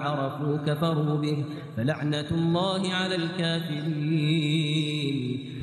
عرفوا كفروا به فلعنة الله على الكافرين.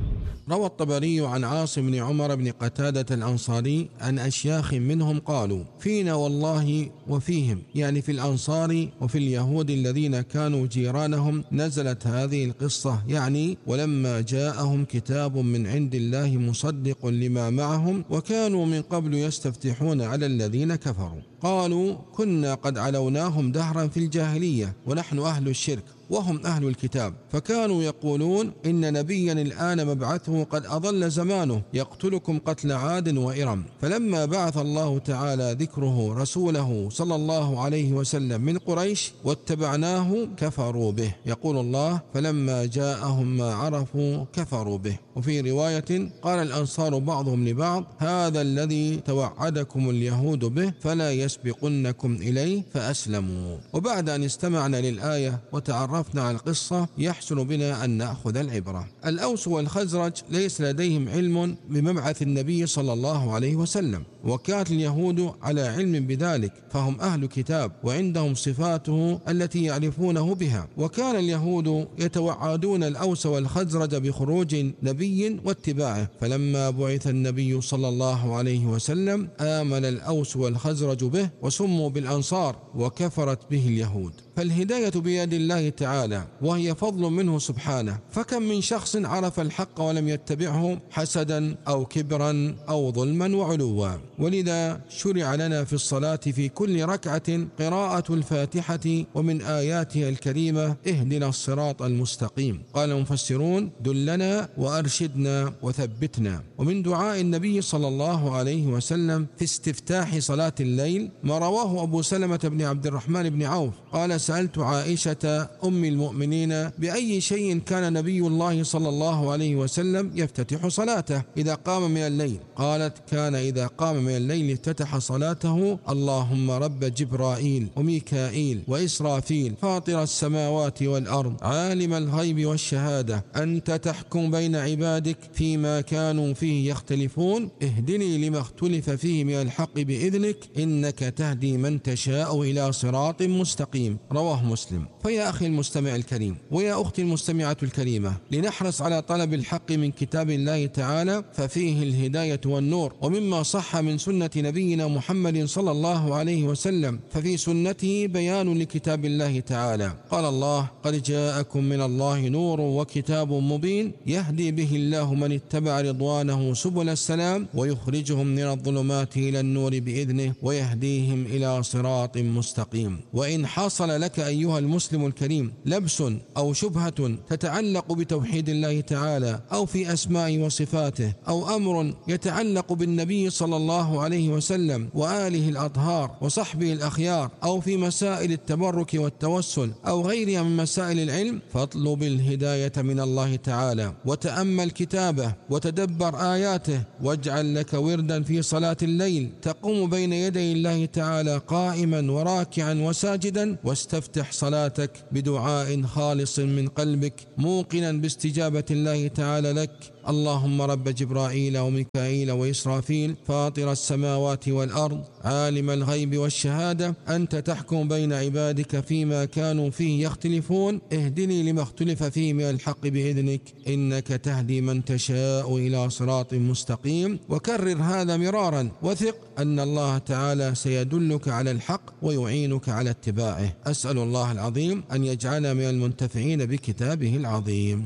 روى الطبري عن عاصم بن عمر بن قتادة الأنصاري عن أشياخ منهم قالوا: فينا والله وفيهم، يعني في الأنصار وفي اليهود الذين كانوا جيرانهم، نزلت هذه القصة، يعني ولما جاءهم كتاب من عند الله مصدق لما معهم وكانوا من قبل يستفتحون على الذين كفروا، قالوا: كنا قد علوناهم دهرا في الجاهلية ونحن أهل الشرك وهم أهل الكتاب، فكانوا يقولون إن نبيا الآن مبعثه قد أضل زمانه يقتلكم قتل عاد وإرم، فلما بعث الله تعالى ذكره رسوله صلى الله عليه وسلم من قريش واتبعناه كفروا به. يقول الله: فلما جاءهم ما عرفوا كفروا به. وفي رواية: قال الأنصار بعضهم لبعض: هذا الذي توعدكم اليهود به فلا يسبقنكم إليه فأسلموا. وبعد أن استمعنا للآية وتعرفنا على القصة يحسن بنا أن نأخذ العبرة. الأوس والخزرج ليس لديهم علم بمبعث النبي صلى الله عليه وسلم، وكانت اليهود على علم بذلك، فهم أهل كتاب وعندهم صفاته التي يعرفونه بها، وكان اليهود يتوعدون الأوس والخزرج بخروج نبي واتباعه، فلما بعث النبي صلى الله عليه وسلم آمن الأوس والخزرج به وسموا بالأنصار، وكفرت به اليهود. فالهداية بيد الله تعالى وهي فضل منه سبحانه، فكم من شخص عرف الحق ولم يتبعه حسدا أو كبرا أو ظلما وعلوا. ولذا شرع لنا في الصلاة في كل ركعة قراءة الفاتحة ومن آياتها الكريمة: اهدنا الصراط المستقيم. قال المفسرون: دلنا وأرشدنا وثبتنا. ومن دعاء النبي صلى الله عليه وسلم في استفتاح صلاة الليل ما رواه أبو سلمة بن عبد الرحمن بن عوف قال: سألت عائشة أم المؤمنين بأي شيء كان نبي الله صلى الله عليه وسلم يفتتح صلاته إذا قام من الليل؟ قالت: كان إذا قام من الليل افتتح صلاته: اللهم رب جبرائيل وميكائيل وإسرافيل فاطر السماوات والأرض عالم الغيب والشهادة أنت تحكم بين عبادك فيما كانوا فيه يختلفون اهدني لما اختلف فيه من الحق بإذنك إنك تهدي من تشاء إلى صراط مستقيم. رواه مسلم. فيا أخي المستمع الكريم ويا أختي المستمعة الكريمة، لنحرص على طلب الحق من كتاب الله تعالى ففيه الهداية والنور. ومما صح من سنة نبينا محمد صلى الله عليه وسلم ففي سنته بيان لكتاب الله تعالى. قال الله: قد جاءكم من الله نور وكتاب مبين يهدي به الله من اتبع رضوانه سبل السلام ويخرجهم من الظلمات إلى النور بإذنه ويهديهم إلى صراط مستقيم. وإن حصل لك أيها المسلم الكريم لبس أو شبهة تتعلق بتوحيد الله تعالى أو في أسماء وصفاته، أو أمر يتعلق بالنبي صلى الله عليه وسلم وآله الأطهار وصحبه الأخيار، أو في مسائل التبرك والتوسل أو غيرها من مسائل العلم، فاطلب الهداية من الله تعالى وتأمل كتابه وتدبر آياته، واجعل لك وردا في صلاة الليل تقوم بين يدي الله تعالى قائما وراكعا وساجدا، واستفتح صلاتك بدعاء خالص من قلبك موقنا باستجابة الله تعالى لك: اللهم رب جبرائيل وميكائيل وإسرافيل فاطر السماوات والأرض عالم الغيب والشهادة أنت تحكم بين عبادك فيما كانوا فيه يختلفون اهدني لما اختلف فيه من الحق بإذنك إنك تهدي من تشاء إلى صراط مستقيم. وكرر هذا مرارا وثق أن الله تعالى سيدلك على الحق ويعينك على اتباعه. أسأل الله العظيم أن يجعلنا من المنتفعين بكتابه العظيم.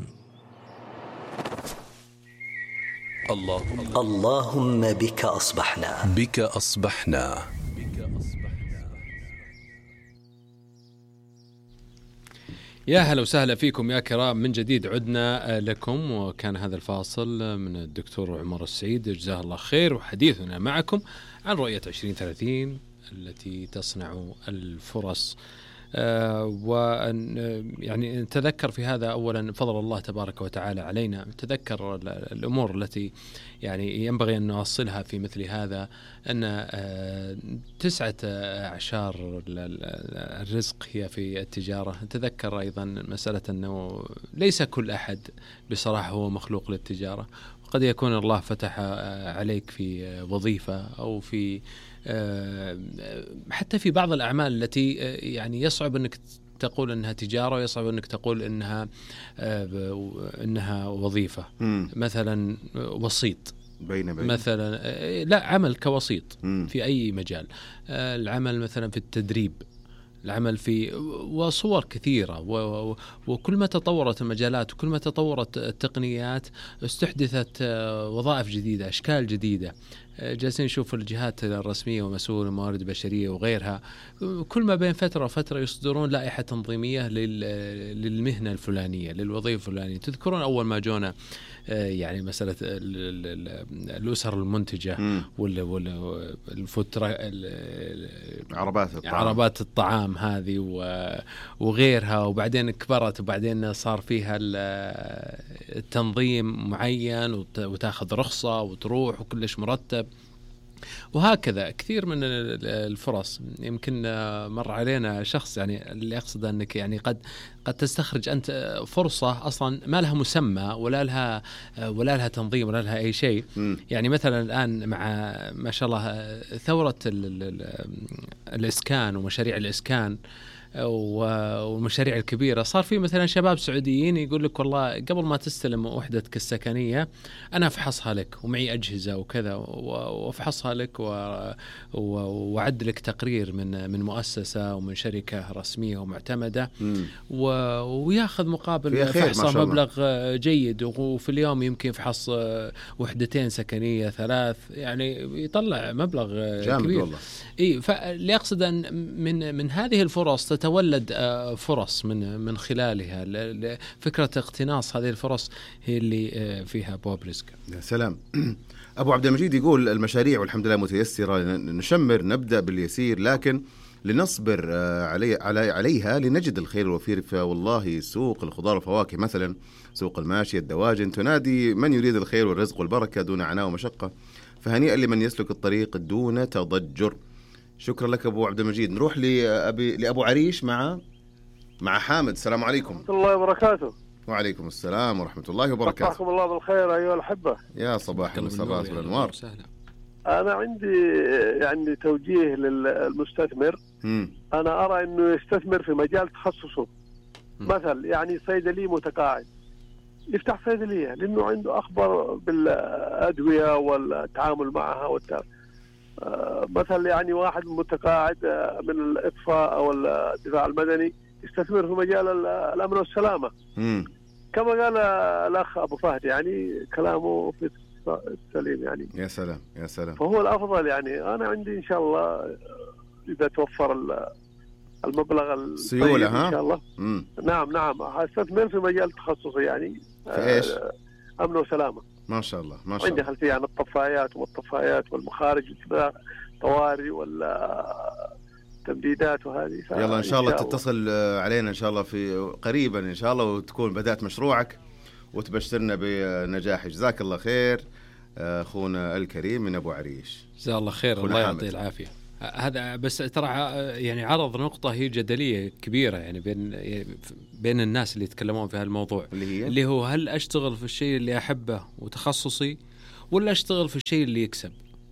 اللهم بك أصبحنا يا هلا وسهلا فيكم يا كرام، من جديد عدنا لكم، وكان هذا الفاصل من الدكتور عمر السعيد جزاه الله خير، وحديثنا معكم عن رؤية 2030 التي تصنع الفرص. وأن يعني نتذكر في هذا أولا فضل الله تبارك وتعالى علينا، نتذكر الأمور التي يعني ينبغي أن نوصلها في مثل هذا، أن 9 أعشار الرزق هي في التجارة. نتذكر أيضا مسألة أنه ليس كل أحد بصراحة هو مخلوق للتجارة، قد يكون الله فتح عليك في وظيفة أو في حتى في بعض الأعمال التي يعني يصعب أنك تقول أنها تجارة ويصعب أنك تقول أنها وظيفة. مثلا وسيط بين مثلا، لا، عمل كوسيط في أي مجال، العمل مثلا في التدريب، العمل في وصور كثيرة، وكل ما تطورت المجالات وكل ما تطورت التقنيات استحدثت وظائف جديدة، أشكال جديدة. جالسين نشوف الجهات الرسمية ومسؤول الموارد البشرية وغيرها كل ما بين فترة وفترة يصدرون لائحة تنظيمية للمهنة الفلانية، للوظيفة الفلانية. تذكرون أول ما جونا يعني مسألة الأسر المنتجة والفترة عربات الطعام هذه وغيرها، وبعدين كبرت وبعدين صار فيها التنظيم معين وتاخذ رخصة وتروح وكلش مرتب. وهكذا كثير من الفرص. يمكن مر علينا شخص، يعني اللي أقصد أنك يعني قد تستخرج أنت فرصة أصلا ما لها مسمى ولا لها تنظيم ولا لها أي شيء. يعني مثلا الآن مع ما شاء الله ثورة الإسكان ومشاريع الإسكان والمشاريع الكبيرة، صار في مثلا شباب سعوديين يقول لك والله قبل ما تستلم وحدتك السكنية أنا أفحصها لك ومعي أجهزة وكذا وأفحصها لك وأعد لك تقرير من مؤسسة ومن شركة رسمية ومعتمدة، وياخذ مقابل فحصها مبلغ جيد، وفي اليوم يمكن يفحص وحدتين سكنية 3، يعني يطلع مبلغ كبير والله. فاللي أقصد أن من هذه الفرص تتولد فرص من خلالها. فكرة اقتناص هذه الفرص هي اللي فيها أبواب رزق. يا سلام. أبو عبد المجيد يقول المشاريع والحمد لله متيسرة، نشمر نبدأ باليسير لكن لنصبر عليها لنجد الخير الوفير. فوالله سوق الخضار والفواكه مثلا، سوق الماشية الدواجن تنادي من يريد الخير والرزق والبركة دون عناء ومشقة، فهنيئا لمن يسلك الطريق دون تضجر. شكرا لك أبو عبد المجيد. نروح لأبو عريش مع حامد. السلام عليكم. ورحمة الله وبركاته. وعليكم السلام ورحمة الله وبركاته. صباحكم الله بالخير أيها الأحبة. يا صباح المسرات والأنوار. أنا عندي يعني توجيه للمستثمر. أنا أرى أنه يستثمر في مجال تخصصه. مثل يعني صيدلي متقاعد يفتح صيدلية لأنه عنده أخبر بالأدوية والتعامل معها مثل يعني واحد متقاعد من الإطفاء أو الدفاع المدني يستثمر في مجال الأمن والسلامة. كما قال الأخ أبو فهد، يعني كلامه في السليم يعني. يا سلام يا سلام. فهو الأفضل. يعني أنا عندي إن شاء الله إذا توفر المبلغ السيولة إن شاء الله. نعم هستثمر في مجال تخصصي يعني في إيش؟ أمن وسلامة. ما شاء الله ما شاء الله. عندي خلفية عن الطفايات والمخارج الطوارئ والتمديدات وهذه. يلا إن شاء الله تتصل علينا إن شاء الله في قريبا إن شاء الله، وتكون بدأت مشروعك وتبشرنا بنجاح. جزاك الله خير أخونا الكريم من أبو عريش. جزاه الله خير، الله يعطيه العافية. هذا بس ترى يعني عرض نقطة هي جدلية كبيرة يعني بين الناس اللي يتكلمون في هالموضوع، اللي هو هل أشتغل في الشيء اللي أحبه وتخصصي ولا أشتغل في الشيء اللي يكسب.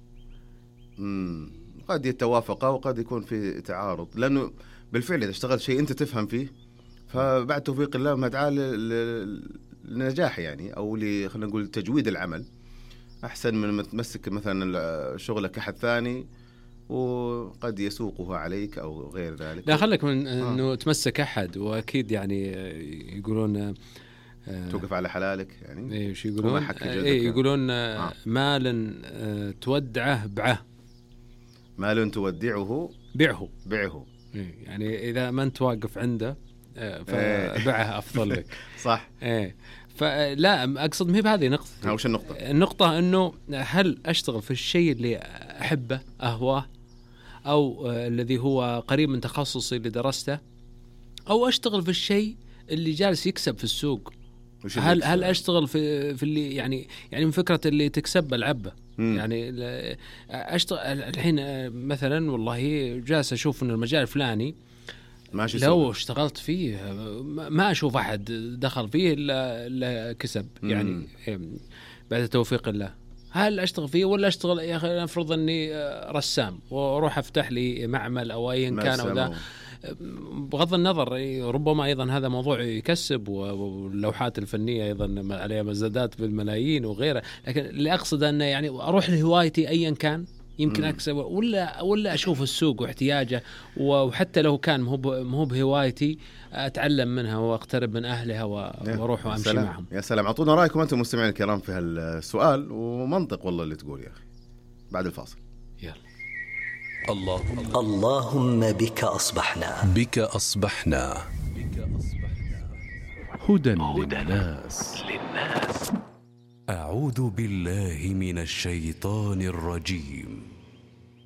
قد يتوافق وقد يكون في تعارض، لأنه بالفعل إذا اشتغلت شيء أنت تفهم فيه فبعد توفيق الله مدعاة للنجاح يعني، أو خلينا نقول تجويد العمل أحسن من ما تمسك مثلا شغلك أحد ثاني وقد يسوقها عليك أو غير ذلك. لا خلك من أنه تمسك أحد، وأكيد يعني يقولون توقف على حلالك يعني. إيش يقولون؟ يقولون مال تودعه بعه، مال تودعه بعه. يعني إذا ما أنت واقف عنده فبعه أفضل لك. صح. فلا أقصد ما هي بهذه نقطة. وش النقطة؟ النقطة أنه هل أشتغل في الشيء اللي أحبه أهواه أو الذي هو قريب من تخصصي اللي درسته، أو أشتغل في الشيء اللي جالس يكسب في السوق. هل أشتغل في اللي يعني من فكرة اللي تكسب العبة. يعني أشتغل الحين مثلا والله جالس أشوف إن المجال الفلاني ماشي، لو اشتغلت فيه ما أشوف أحد دخل فيه إلا كسب يعني. بعد توفيق الله، هل أشتغل فيه ولا أشتغل يا أخي نفرض أني رسام وأروح أفتح لي معمل أو أيا كان أو ذا، بغض النظر ربما أيضا هذا موضوع يكسب، واللوحات الفنية أيضا عليها مزادات بالملايين وغيره، لكن اللي أقصد أنه يعني أروح لهوايتي أيا كان يمكن أكسب، ولا أشوف السوق واحتياجه، وحتى لو كان مو بهوايتي أتعلم منها وأقترب من أهلها وأروح وأمشي معهم. يا سلام، أعطونا رأيكم أنتم مستمعين الكرام في هالسؤال، ومنطق والله اللي تقول يا أخي. بعد الفاصل يلا. اللهم بك أصبحنا هدى للناس. أعوذ بالله من الشيطان الرجيم.